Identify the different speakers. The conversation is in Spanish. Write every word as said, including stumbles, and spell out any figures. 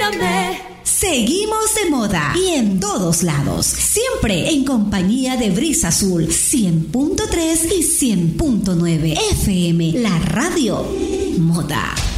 Speaker 1: Mírame.
Speaker 2: Seguimos de moda y en todos lados, siempre en compañía de Brisa Azul cien punto tres y cien punto nueve F M, la radio moda.